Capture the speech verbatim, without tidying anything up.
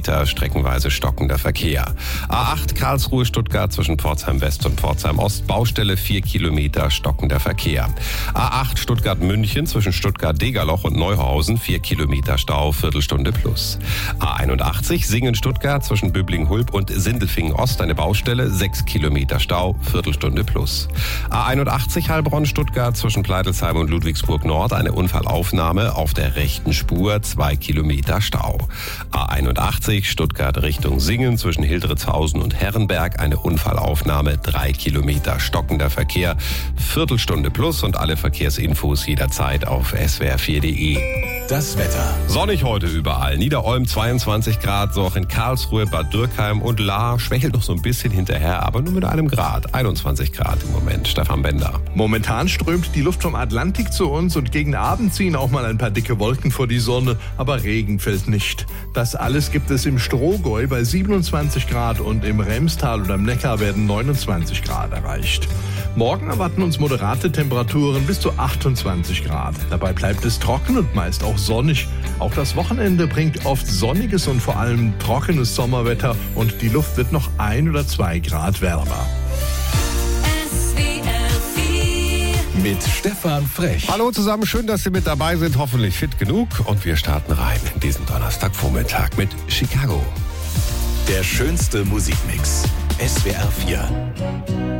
Kilometer streckenweise stockender Verkehr. A acht Karlsruhe-Stuttgart zwischen Pforzheim West und Pforzheim Ost, Baustelle vier Kilometer stockender Verkehr. A acht Stuttgart-München zwischen Stuttgart-Degerloch und Neuhausen, vier Kilometer Stau, Viertelstunde plus. A einundachtzig Singen-Stuttgart zwischen Böbling-Hulb und Sindelfingen Ost, eine Baustelle, sechs Kilometer Stau, Viertelstunde plus. A einundachtzig Heilbronn-Stuttgart zwischen Pleitelsheim und Ludwigsburg Nord, eine Unfallaufnahme auf der rechten Spur, zwei Kilometer Stau. A einundachtzig Stuttgart Richtung Singen zwischen Hildritzhausen und Herrenberg, eine Unfallaufnahme, drei Kilometer stockender Verkehr, Viertelstunde plus und alle Verkehrsinfos jederzeit auf S W R vier punkt de. Das Wetter. Sonnig heute überall. Niederolm zweiundzwanzig Grad, so auch in Karlsruhe, Bad Dürkheim und Lahr. Schwächelt noch so ein bisschen hinterher, aber nur mit einem Grad. einundzwanzig Grad im Moment. Stefan Bender. Momentan strömt die Luft vom Atlantik zu uns und gegen Abend ziehen auch mal ein paar dicke Wolken vor die Sonne, aber Regen fällt nicht. Das alles gibt es im Strohgäu bei siebenundzwanzig Grad und im Remstal und am Neckar werden neunundzwanzig Grad erreicht. Morgen erwarten uns moderate Temperaturen bis zu achtundzwanzig Grad. Dabei bleibt es trocken und meist auch sonnig. Auch das Wochenende bringt oft sonniges und vor allem trockenes Sommerwetter und die Luft wird noch ein oder zwei Grad wärmer. Mit Stefan Frech. Hallo zusammen, schön, dass Sie mit dabei sind. Hoffentlich fit genug. Und wir starten rein in diesen Donnerstagvormittag mit Chicago. Der schönste Musikmix. S W R vier.